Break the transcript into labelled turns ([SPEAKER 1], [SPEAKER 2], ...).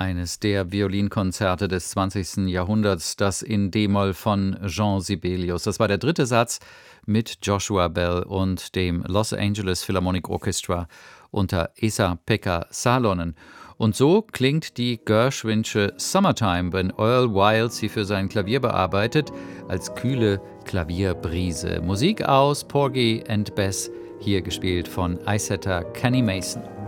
[SPEAKER 1] eines der Violinkonzerte des 20. Jahrhunderts, das in D-Moll von Jean Sibelius. Das war der dritte Satz mit Joshua Bell und dem Los Angeles Philharmonic Orchestra unter Esa-Pekka Salonen. Und so klingt die Gershwinsche Summertime, wenn Earl Wild sie für sein Klavier bearbeitet, als kühle Klavierbrise. Musik aus Porgy and Bess, hier gespielt von Eisetter Kenny Mason.